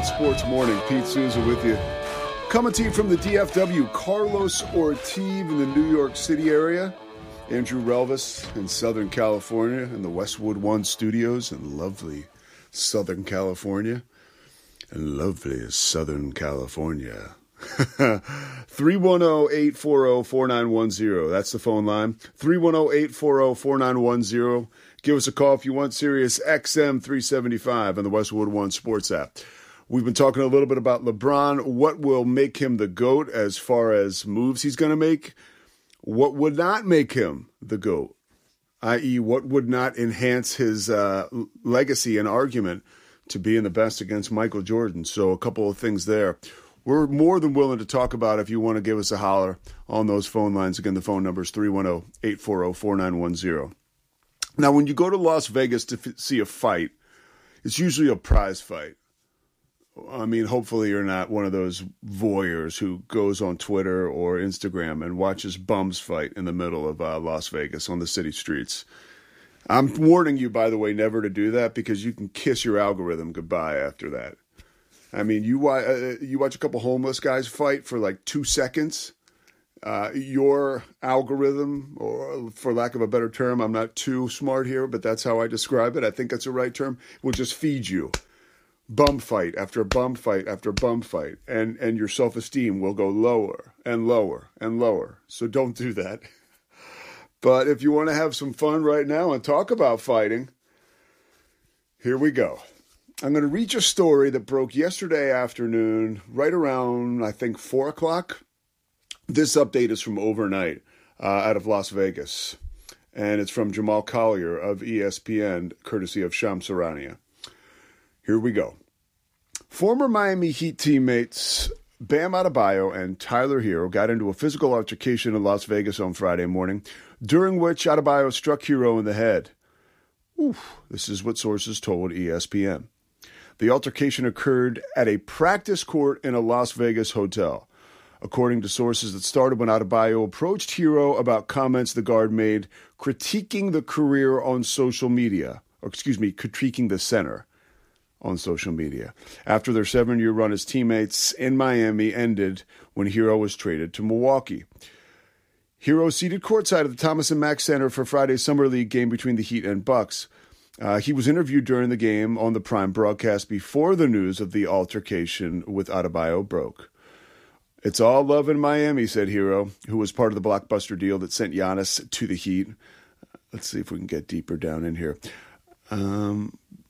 Wild Sports Morning. Pete Souza with you. Coming to you from the DFW, Carlos Ortiz in the New York City area. Andrew Relvis in Southern California in the Westwood One studios in lovely Southern California. And lovely Southern California. 310-840-4910. That's the phone line. 310-840-4910. Give us a call if you want. Sirius XM 375 on the Westwood One Sports app. We've been talking a little bit about LeBron. What will make him the GOAT as far as moves he's going to make? What would not make him the GOAT? I.e., what would not enhance his legacy and argument to being the best against Michael Jordan? So a couple of things there. We're more than willing to talk about if you want to give us a holler on those phone lines. Again, the phone number is 310-840-4910. Now, when you go to Las Vegas to see a fight, it's usually a prize fight. I mean, hopefully you're not one of those voyeurs who goes on Twitter or Instagram and watches bums fight in the middle of Las Vegas on the city streets. I'm warning you, by the way, never to do that because you can kiss your algorithm goodbye after that. I mean, you watch a couple homeless guys fight for like 2 seconds. Your algorithm, or for lack of a better term, I'm not too smart here, but that's how I describe it. I think that's the right term. Will just feed you. Bum fight after bum fight after bum fight. And your self-esteem will go lower and lower and lower. So don't do that. But if you want to have some fun right now and talk about fighting, here we go. I'm going to read you a story that broke yesterday afternoon, right around, I think, 4 o'clock. This update is from overnight out of Las Vegas. And it's from Jamal Collier of ESPN, courtesy of Shams Charania. Here we go. Former Miami Heat teammates Bam Adebayo and Tyler Hero got into a physical altercation in Las Vegas on Friday morning, during which Adebayo struck Hero in the head. Oof, this is what sources told ESPN. The altercation occurred at a practice court in a Las Vegas hotel. According to sources, it started when Adebayo approached Hero about comments the guard made critiquing the career on social media, critiquing the center on social media. After their 7-year run as teammates in Miami ended when Hero was traded to Milwaukee. Hero seated courtside at the Thomas & Mack Center for Friday's Summer League game between the Heat and Bucks. He was interviewed during the game on the Prime broadcast before the news of the altercation with Adebayo broke. It's all love in Miami, said Hero, who was part of the blockbuster deal that sent Giannis to the Heat. Let's see if we can get deeper down in here. The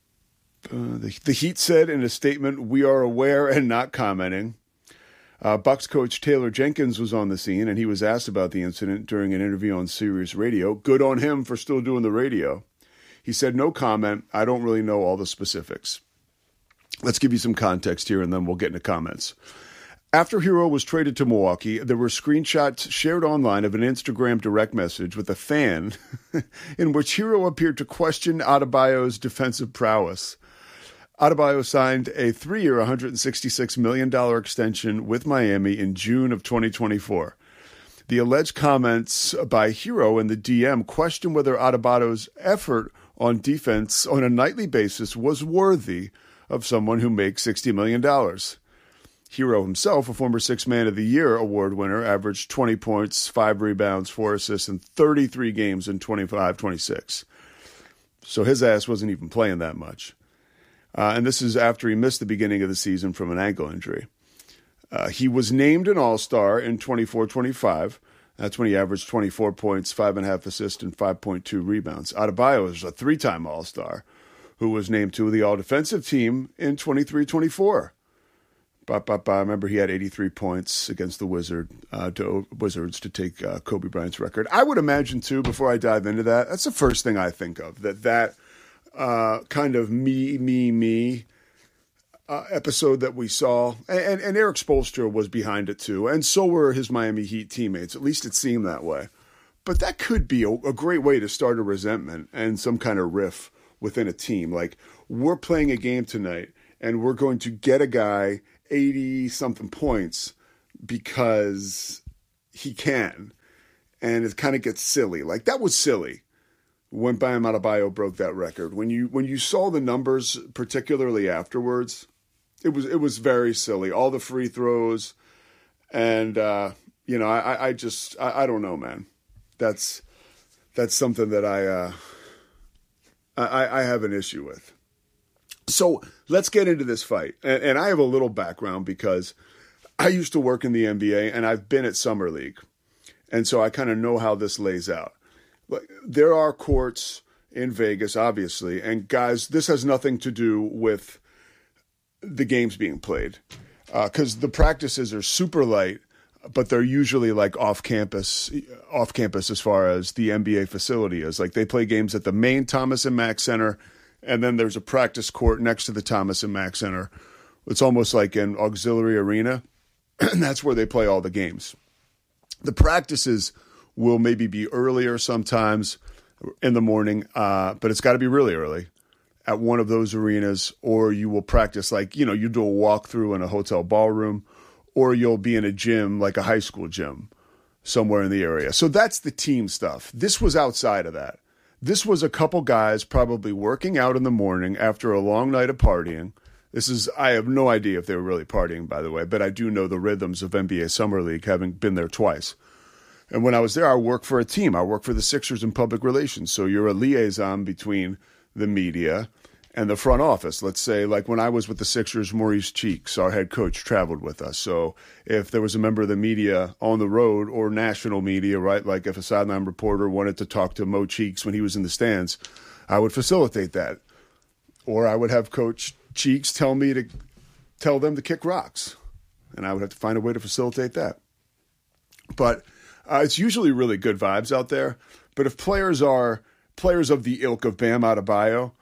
Heat said in a statement, "We are aware and not commenting." Bucks coach Taylor Jenkins was on the scene, and he was asked about the incident during an interview on Sirius Radio. Good on him for still doing the radio. He said, "No comment. I don't really know all the specifics." Let's give you some context here, and then we'll get into comments. After Hero was traded to Milwaukee, there were screenshots shared online of an Instagram direct message with a fan in which Hero appeared to question Adebayo's defensive prowess. Adebayo signed a 3-year, $166 million extension with Miami in June of 2024. The alleged comments by Hero in the DM questioned whether Adebayo's effort on defense on a nightly basis was worthy of someone who makes $60 million. Hero himself, a former Sixth Man of the Year award winner, averaged 20 points, 5 rebounds, 4 assists in 33 games in 25-26. So his ass wasn't even playing that much. And this is after he missed the beginning of the season from an ankle injury. He was named an All-Star in 24-25. That's when he averaged 24 points, 5.5 assists, and 5.2 rebounds. Adebayo is a 3-time All-Star who was named to the All-Defensive team in 23-24. I remember he had 83 points against the Wizards to take Kobe Bryant's record. I would imagine, too, before I dive into that, that's the first thing I think of, that kind of me episode that we saw. And Eric Spoelstra was behind it, too. And so were his Miami Heat teammates. At least it seemed that way. But that could be a great way to start a resentment and some kind of riff within a team. Like, we're playing a game tonight, and we're going to get a guy 80-something points because he can. And it kind of gets silly. Like, that was silly when Bam Adebayo broke that record. When you saw the numbers, particularly afterwards, It was very silly. All the free throws, and I don't know, man. That's something that I have an issue with. So let's get into this fight. And I have a little background because I used to work in the NBA and I've been at Summer League. And so I kind of know how this lays out. There are courts in Vegas, obviously. And guys, this has nothing to do with the games being played. Because the practices are super light, but they're usually like off campus as far as the NBA facility is. Like they play games at the main Thomas and Mack Center, and then there's a practice court next to the Thomas and Mack Center. It's almost like an auxiliary arena, and that's where they play all the games. The practices will maybe be earlier sometimes in the morning, but it's got to be really early at one of those arenas, or you will practice like, you do a walkthrough in a hotel ballroom, or you'll be in a gym, like a high school gym somewhere in the area. So that's the team stuff. This was outside of that. This was a couple guys probably working out in the morning after a long night of partying. I have no idea if they were really partying, by the way, but I do know the rhythms of NBA Summer League, having been there twice. And when I was there, I worked for a team. I worked for the Sixers in public relations. So you're a liaison between the media and the front office. Let's say, like when I was with the Sixers, Maurice Cheeks, our head coach, traveled with us. So if there was a member of the media on the road or national media, right, like if a sideline reporter wanted to talk to Mo Cheeks when he was in the stands, I would facilitate that. Or I would have Coach Cheeks tell them to kick rocks, and I would have to find a way to facilitate that. But it's usually really good vibes out there. But if players are players of the ilk of Bam Adebayo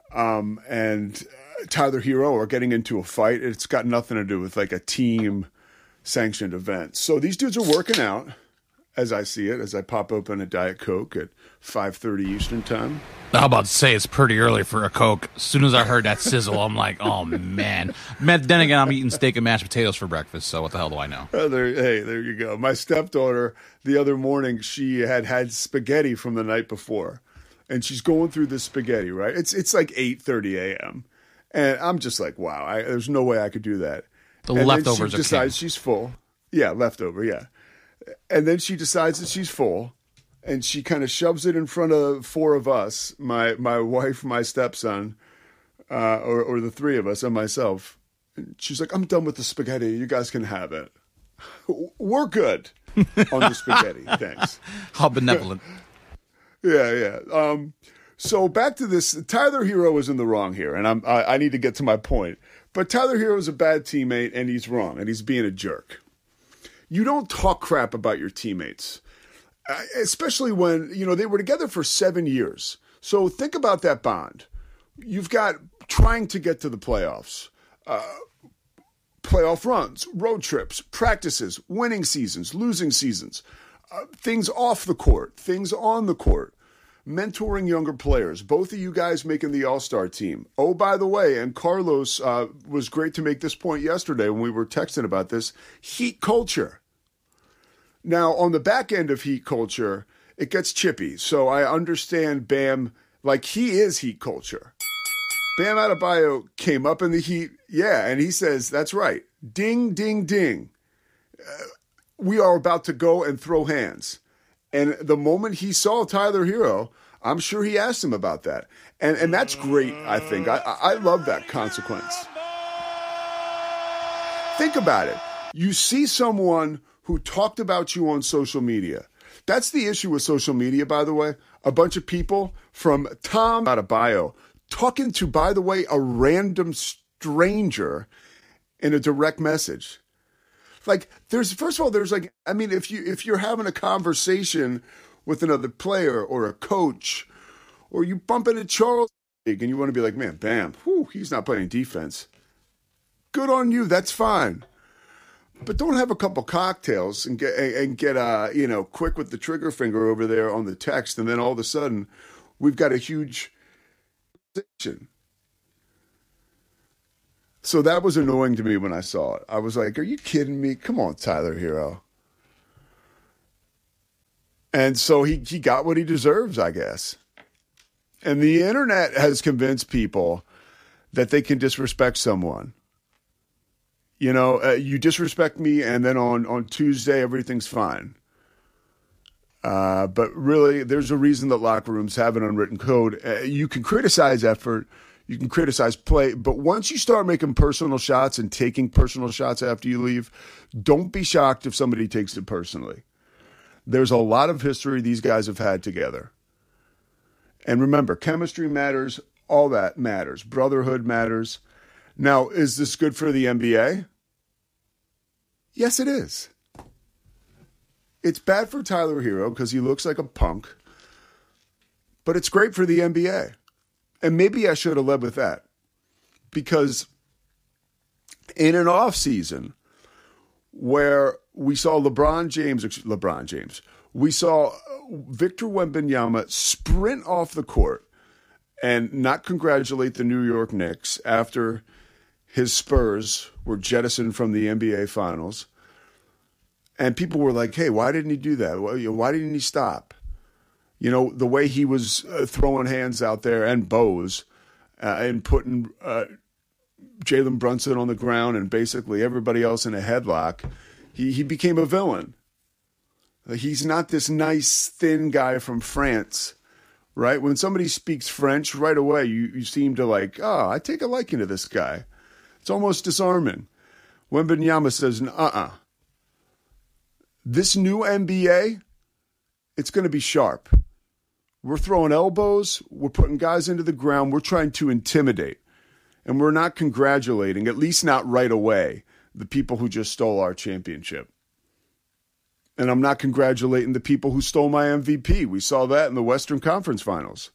and Tyler Hero are getting into a fight, it's got nothing to do with like a team sanctioned event. So these dudes are working out, as I see it, as I pop open a Diet Coke at 5:30 Eastern time. I'm about to say it's pretty early for a Coke. As soon as I heard that sizzle, I'm like, oh, man. Then again, I'm eating steak and mashed potatoes for breakfast, so what the hell do I know? There you go. My stepdaughter, the other morning, she had spaghetti from the night before, and she's going through this spaghetti, right? It's like 8:30 a.m., and I'm just like, wow, there's no way I could do that. And leftovers she decides she's full. Yeah, leftover, yeah. And then she decides that she's full, and she kind of shoves it in front of four of us, my wife, my stepson, or the three of us, and myself. And she's like, I'm done with the spaghetti. You guys can have it. We're good on the spaghetti. Thanks. How benevolent. Yeah. So back to this. Tyler Hero is in the wrong here, and I need to get to my point. But Tyler Hero is a bad teammate, and he's wrong, and he's being a jerk. You don't talk crap about your teammates, especially when, they were together for 7 years. So think about that bond. You've got trying to get to the playoffs, playoff runs, road trips, practices, winning seasons, losing seasons, things off the court, things on the court, mentoring younger players, both of you guys making the All-Star team. Oh, by the way, and Carlos was great to make this point yesterday when we were texting about this, Heat culture. Now, on the back end of Heat culture, it gets chippy. So I understand Bam, like he is Heat culture. Bam Adebayo came up in the Heat, yeah, and he says, that's right, ding, ding, ding. We are about to go and throw hands. And the moment he saw Tyler Hero, I'm sure he asked him about that. And that's great, I think. I love that consequence. Think about it. You see someone who talked about you on social media. That's the issue with social media, by the way. A bunch of people from Tom Adebayo talking to, by the way, a random stranger in a direct message. Like, if you're having a conversation with another player or a coach, or you bump into Charles and you want to be like, man, Bam, he's not playing defense. Good on you. That's fine. But don't have a couple cocktails and get quick with the trigger finger over there on the text, and then all of a sudden we've got a huge conversation. So that was annoying to me when I saw it. I was like, are you kidding me? Come on, Tyler Hero. And so he got what he deserves, I guess. And the internet has convinced people that they can disrespect someone. You disrespect me, and then on Tuesday, everything's fine. But really, there's a reason that locker rooms have an unwritten code. You can criticize effort, you can criticize play, but once you start making personal shots and taking personal shots after you leave, don't be shocked if somebody takes it personally. There's a lot of history these guys have had together. And remember, chemistry matters, all that matters. Brotherhood matters. Now, is this good for the NBA? Yes, it is. It's bad for Tyler Hero because he looks like a punk, but it's great for the NBA. And maybe I should have led with that, because in an offseason where we saw LeBron James, we saw Victor Wembanyama sprint off the court and not congratulate the New York Knicks after his Spurs were jettisoned from the NBA Finals. And people were like, hey, why didn't he do that? Why didn't he stop? The way he was throwing hands out there and bows and putting Jalen Brunson on the ground and basically everybody else in a headlock, he became a villain. He's not this nice, thin guy from France, right? When somebody speaks French, right away you seem to I take a liking to this guy. It's almost disarming. Wembanyama says, This new NBA, it's going to be sharp. We're throwing elbows. We're putting guys into the ground. We're trying to intimidate. And we're not congratulating, at least not right away, the people who just stole our championship. And I'm not congratulating the people who stole my MVP. We saw that in the Western Conference Finals.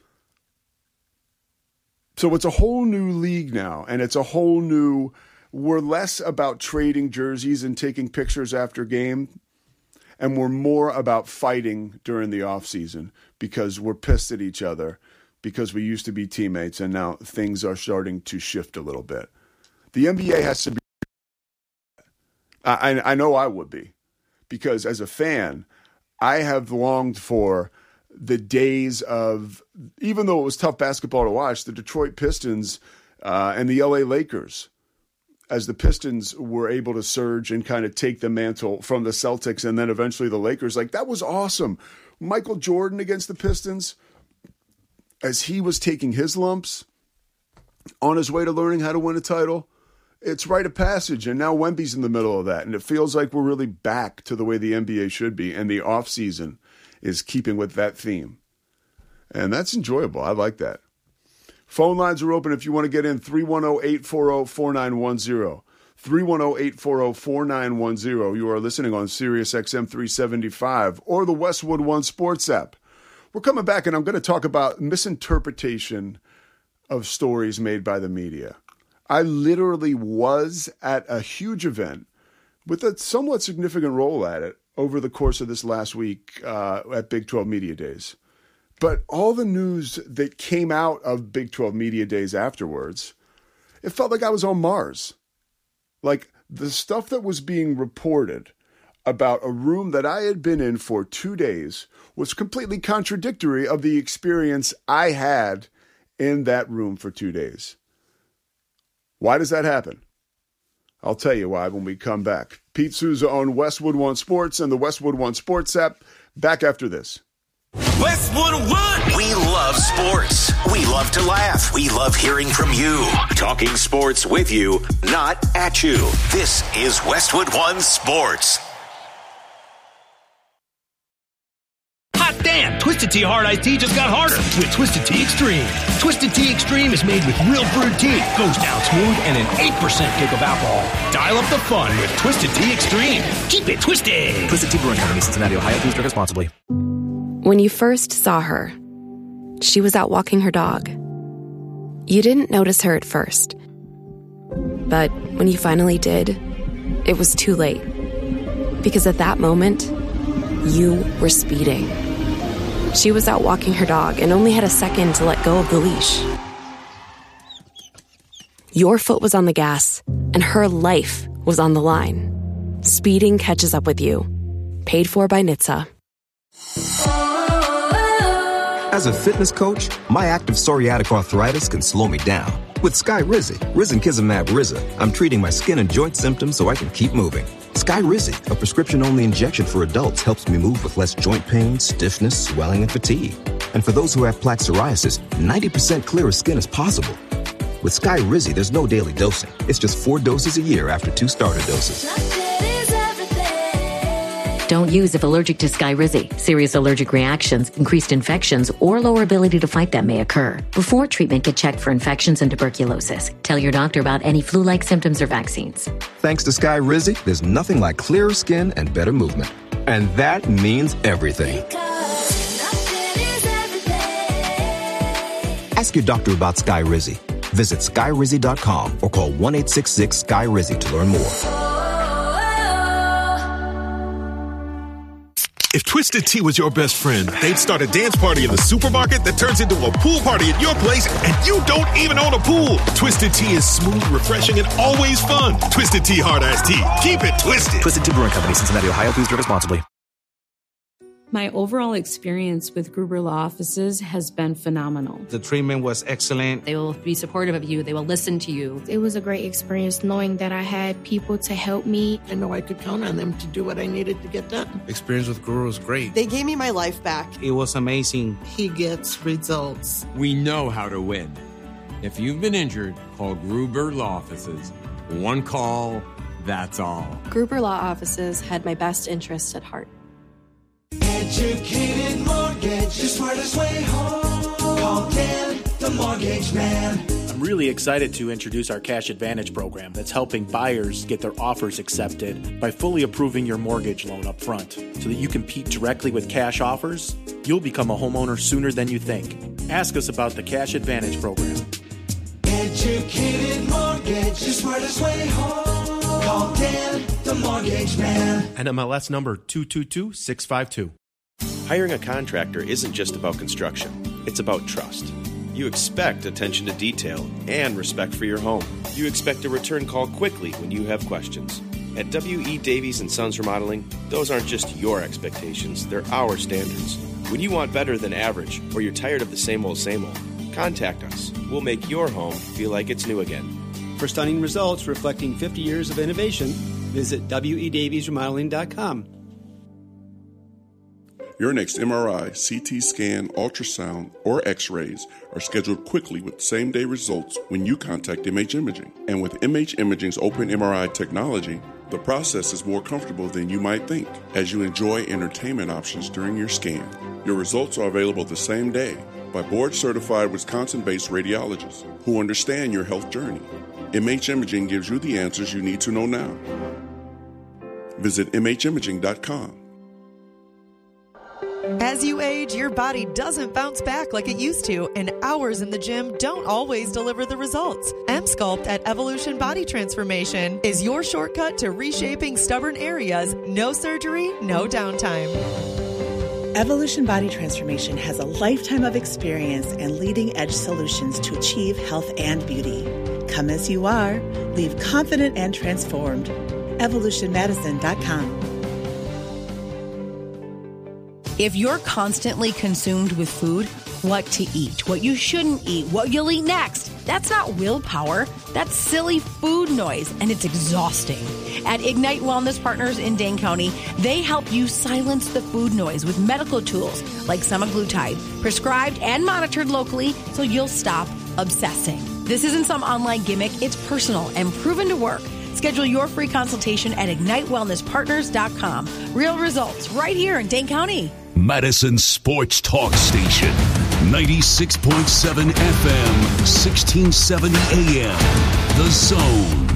So it's a whole new league now, and it's a whole new... We're less about trading jerseys and taking pictures after game, and we're more about fighting during the offseason because we're pissed at each other because we used to be teammates, and now things are starting to shift a little bit. The NBA has to be... I know I would be, because as a fan, I have longed for the days of, even though it was tough basketball to watch, the Detroit Pistons and the LA Lakers, as the Pistons were able to surge and kind of take the mantle from the Celtics and then eventually the Lakers. That was awesome. Michael Jordan against the Pistons, as he was taking his lumps on his way to learning how to win a title, it's rite of passage. And now Wemby's in the middle of that. And it feels like we're really back to the way the NBA should be. And the offseason is keeping with that theme. And that's enjoyable. I like that. Phone lines are open if you want to get in. 310-840-4910. 310-840-4910. You are listening on Sirius XM 375 or the Westwood One Sports app. We're coming back, and I'm going to talk about misinterpretation of stories made by the media. I literally was at a huge event with a somewhat significant role at it over the course of this last week at Big 12 Media Days. But all the news that came out of Big 12 Media Days afterwards, it felt like I was on Mars. Like the stuff that was being reported about a room that I had been in for 2 days was completely contradictory of the experience I had in that room for 2 days. Why does that happen? I'll tell you why when we come back. Pete Souza on Westwood One Sports and the Westwood One Sports app. Back after this. Westwood One. We love sports. We love to laugh. We love hearing from you. Talking sports with you, not at you. This is Westwood One Sports. Hot damn! Twisted Tea Hard Iced Tea just got harder with Twisted Tea Extreme. Twisted Tea Extreme is made with real brewed tea, goes down smooth, and an 8% kick of alcohol. Dial up the fun with Twisted Tea Extreme. Keep it twisted. Twisted Tea Brewing Company, Cincinnati, Ohio. Please drink responsibly. When you first saw her, she was out walking her dog. You didn't notice her at first. But when you finally did, it was too late. Because at that moment, you were speeding. She was out walking her dog and only had a second to let go of the leash. Your foot was on the gas, and her life was on the line. Speeding catches up with you. Paid for by NHTSA. As a fitness coach, my active psoriatic arthritis can slow me down. With Skyrizi, risankizumab Riza, I'm treating my skin and joint symptoms so I can keep moving. Skyrizi, a prescription-only injection for adults, helps me move with less joint pain, stiffness, swelling, and fatigue. And for those who have plaque psoriasis, 90% clearer skin is possible. With Skyrizi, there's no daily dosing. It's just 4 doses a year after 2 starter doses. Don't use if allergic to Skyrizi. Serious allergic reactions, increased infections, or lower ability to fight them may occur. Before treatment, get checked for infections and tuberculosis. Tell your doctor about any flu-like symptoms or vaccines. Thanks to Skyrizi, there's nothing like clearer skin and better movement. And that means everything. Ask your doctor about Skyrizi. Visit Skyrizi.com or call 1-866-SKY-RIZI to learn more. If Twisted Tea was your best friend, they'd start a dance party in the supermarket that turns into a pool party at your place, and you don't even own a pool. Twisted Tea is smooth, refreshing, and always fun. Twisted Tea Hard Iced Tea. Keep it twisted. Twisted Tea Brewing Company, Cincinnati, Ohio. Please drink responsibly. My overall experience with Gruber Law Offices has been phenomenal. The treatment was excellent. They will be supportive of you. They will listen to you. It was a great experience knowing that I had people to help me. I know I could count on them to do what I needed to get done. Experience with Gruber was great. They gave me my life back. It was amazing. He gets results. We know how to win. If you've been injured, call Gruber Law Offices. One call, that's all. Gruber Law Offices had my best interests at heart. Educated Mortgage, the smartest way home. Call Dan, the mortgage man. I'm really excited to introduce our Cash Advantage program that's helping buyers get their offers accepted by fully approving your mortgage loan up front. So that you compete directly with cash offers, you'll become a homeowner sooner than you think. Ask us about the Cash Advantage program. Educated Mortgage, the smartest way home. Call Dan, the mortgage man. NMLS number 222652. Hiring a contractor isn't just about construction. It's about trust. You expect attention to detail and respect for your home. You expect a return call quickly when you have questions. At W.E. Davies & Sons Remodeling, those aren't just your expectations, they're our standards. When you want better than average, or you're tired of the same old, contact us. We'll make your home feel like it's new again. For stunning results reflecting 50 years of innovation, visit WEDaviesRemodeling.com. Your next MRI, CT scan, ultrasound, or X-rays are scheduled quickly with same-day results when you contact MH Imaging. And with MH Imaging's open MRI technology, the process is more comfortable than you might think as you enjoy entertainment options during your scan. Your results are available the same day by board-certified Wisconsin-based radiologists who understand your health journey. MH Imaging gives you the answers you need to know now. Visit MHimaging.com. As you age, your body doesn't bounce back like it used to, and hours in the gym don't always deliver the results. M-Sculpt at Evolution Body Transformation is your shortcut to reshaping stubborn areas. No surgery, no downtime. Evolution Body Transformation has a lifetime of experience and leading-edge solutions to achieve health and beauty. Come as you are. Leave confident and transformed. EvolutionMedicine.com. If you're constantly consumed with food, what to eat, what you shouldn't eat, what you'll eat next, that's not willpower. That's silly food noise, and it's exhausting. At Ignite Wellness Partners in Dane County, they help you silence the food noise with medical tools like semaglutide, prescribed and monitored locally so you'll stop obsessing. This isn't some online gimmick. It's personal and proven to work. Schedule your free consultation at IgniteWellnessPartners.com. Real results right here in Dane County. Madison Sports Talk Station, 96.7 FM, 1670 AM. The Zone.